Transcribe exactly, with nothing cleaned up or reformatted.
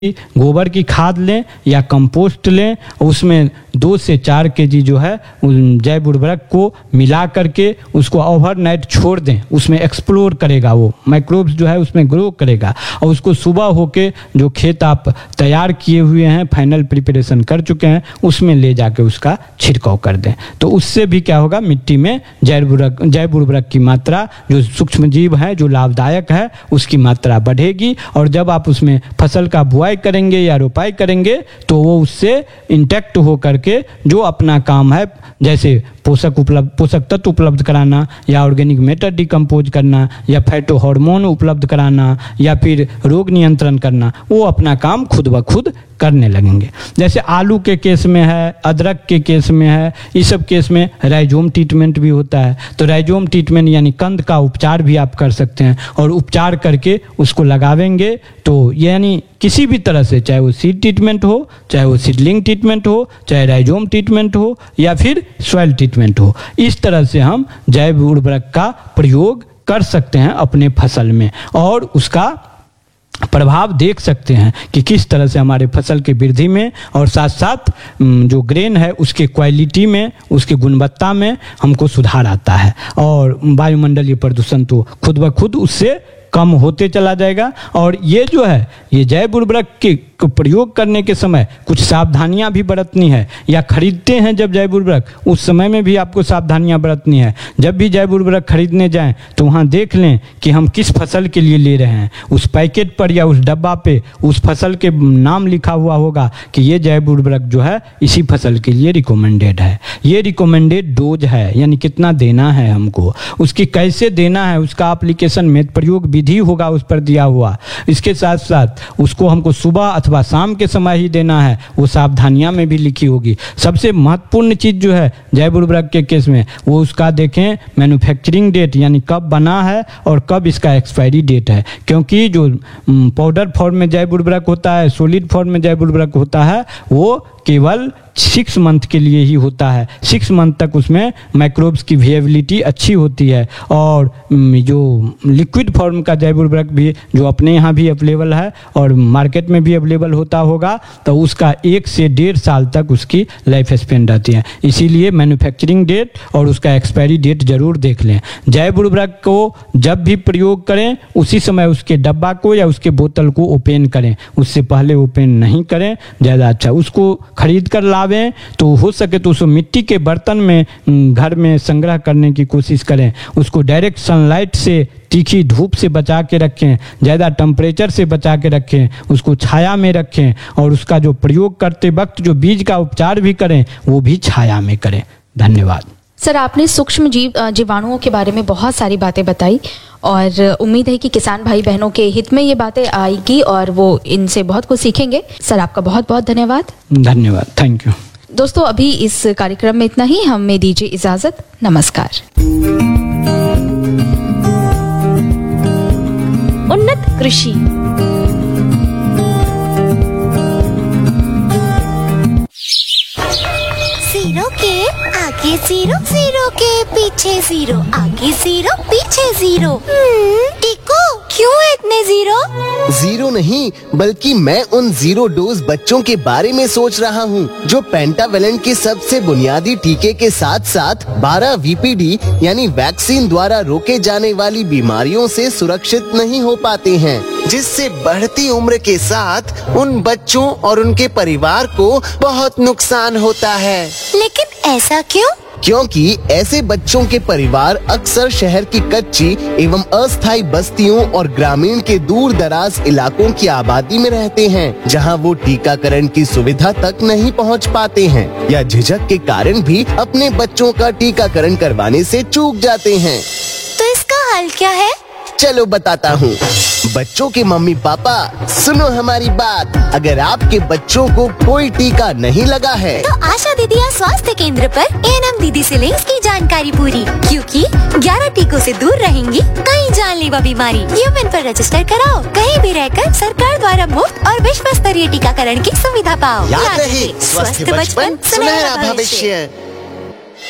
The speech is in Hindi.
गोबर की खाद लें या कंपोस्ट लें, उसमें दो से चार केजी जो है जैव उर्वरक को मिला करके उसको ओवरनाइट छोड़ दें। उसमें एक्सप्लोर करेगा, वो माइक्रोब्स जो है उसमें ग्रो करेगा और उसको सुबह होके जो खेत आप तैयार किए हुए हैं, फाइनल प्रिपरेशन कर चुके हैं, उसमें ले जाके उसका छिड़काव कर दें। तो उससे भी क्या होगा, मिट्टी में जैव उर्वरक जैव उर्वरक की मात्रा, जो सूक्ष्म जीव है जो लाभदायक है, उसकी मात्रा बढ़ेगी। और जब आप उसमें फसल का बुआई करेंगे या रोपाई करेंगे तो वो उससे इंटैक्ट हो करके जो अपना काम है, जैसे पोषक उपलब्ध पोषक तत्व उपलब्ध कराना या ऑर्गेनिक मैटर डिकम्पोज करना या फैटो हार्मोन उपलब्ध कराना या फिर रोग नियंत्रण करना, वो अपना काम खुद ब खुद करने लगेंगे। जैसे आलू के केस में है, अदरक के केस में है, इस सब केस में राइजोम ट्रीटमेंट भी होता है। तो राइजोम ट्रीटमेंट यानी कंद का उपचार भी आप कर सकते हैं और उपचार करके उसको लगावेंगे तो यानी किसी भी तरह से, चाहे वो सीड ट्रीटमेंट हो, चाहे वो सीडलिंग ट्रीटमेंट हो, चाहे राइजोम ट्रीटमेंट हो या फिर सॉइल ट्रीटमेंट हो, इस तरह से हम जैव उर्वरक का प्रयोग कर सकते हैं अपने फसल में और उसका प्रभाव देख सकते हैं कि किस तरह से हमारे फसल के वृद्धि में और साथ साथ जो ग्रेन है उसके क्वालिटी में, उसके गुणवत्ता में हमको सुधार आता है और वायुमंडलीय प्रदूषण तो खुद ब खुद उससे कम होते चला जाएगा। और ये जो है, ये जैव उर्वरक के प्रयोग करने के समय कुछ सावधानियां भी बरतनी है, या खरीदते हैं जब जैव उर्वरक, उस समय में भी आपको सावधानियां बरतनी है। जब भी जैव उर्वरक खरीदने जाएं तो वहां देख लें कि हम किस फसल के लिए ले रहे हैं। उस पैकेट पर या उस डब्बा पे उस फसल के नाम लिखा हुआ होगा कि ये जैव उर्वरक जो है इसी फसल के लिए रिकमेंडेड है, ये रिकमेंडेड डोज है, यानी कितना देना है हमको, उसकी कैसे देना है, उसका एप्लीकेशन में प्रयोग विधि होगा उस पर दिया हुआ। इसके साथ साथ उसको हमको सुबह अथवा शाम के समय ही देना है, वो सावधानियां में भी लिखी होगी। सबसे महत्वपूर्ण चीज जो है जैव उर्वरक के केस में, वो उसका देखें मैन्युफैक्चरिंग डेट, यानी कब बना है और कब इसका एक्सपायरी डेट है। क्योंकि जो पाउडर फॉर्म में जैव उर्वरक होता है, सॉलिड फॉर्म में जैव उर्वरक होता है, वो केवल सिक्स मंथ के लिए ही होता है। सिक्स मंथ तक उसमें माइक्रोब्स की वेबिलिटी अच्छी होती है। और जो लिक्विड फॉर्म का जैव उर्वरक भी जो अपने यहाँ भी अवेलेबल है और मार्केट में भी अवेलेबल होता होगा, तो उसका एक से डेढ़ साल तक उसकी लाइफ स्पेन रहती है। इसीलिए मैन्युफैक्चरिंग डेट और उसका एक्सपायरी डेट जरूर देख लें। जैव उर्वरक को जब भी प्रयोग करें उसी समय उसके डब्बा को या उसके बोतल को ओपन करें, उससे पहले ओपन नहीं करें, ज़्यादा अच्छा। उसको खरीद कर लावें तो हो सके तो उसको मिट्टी के बर्तन में घर में संग्रह करने की कोशिश करें। उसको डायरेक्ट सनलाइट से, तीखी धूप से बचा के रखें, ज़्यादा टेम्परेचर से बचा के रखें, उसको छाया में रखें और उसका जो प्रयोग करते वक्त जो बीज का उपचार भी करें वो भी छाया में करें। धन्यवाद। सर, आपने सूक्ष्म जीव जीवाणुओं के बारे में बहुत सारी बातें बताई और उम्मीद है कि किसान भाई बहनों के हित में ये बातें आएगी और वो इनसे बहुत कुछ सीखेंगे। सर, आपका बहुत बहुत धन्यवाद। धन्यवाद, थैंक यू। दोस्तों, अभी इस कार्यक्रम में इतना ही। हमें दीजिए इजाजत। नमस्कार। उन्नत कृषि। जीरो के आगे जीरो, जीरो के पीछे जीरो, आगे जीरो पीछे जीरो। टिको, क्यों इतने जीरो? जीरो नहीं, बल्कि मैं उन जीरो डोज बच्चों के बारे में सोच रहा हूँ जो पेंटावेलेंट के सबसे बुनियादी टीके के साथ साथ बारह वी पी डी यानी वैक्सीन द्वारा रोके जाने वाली बीमारियों से सुरक्षित नहीं हो पाते हैं, जिससे बढ़ती उम्र के साथ उन बच्चों और उनके परिवार को बहुत नुकसान होता है। लेकिन ऐसा क्यों? क्योंकि ऐसे बच्चों के परिवार अक्सर शहर की कच्ची एवं अस्थायी बस्तियों और ग्रामीण के दूर दराज इलाकों की आबादी में रहते हैं, जहां वो टीकाकरण की सुविधा तक नहीं पहुंच पाते हैं या झिझक के कारण भी अपने बच्चों का टीकाकरण करवाने से चूक जाते हैं। तो इसका हल क्या है? चलो बताता हूँ। बच्चों के मम्मी पापा, सुनो हमारी बात। अगर आपके बच्चों को कोई टीका नहीं लगा है तो आशा दीदिया स्वास्थ्य केंद्र पर ए एन एम दीदी से लें इसकी जानकारी पूरी, क्योंकि ग्यारह टीकों से दूर रहेंगी कई जानलेवा बीमारी। यूएन पर रजिस्टर कराओ, कहीं भी रहकर सरकार द्वारा मुफ्त और विश्व स्तरीय टीकाकरण की सुविधा पाओ। याद रहे, स्वस्थ बचपन सुनहरा भविष्य।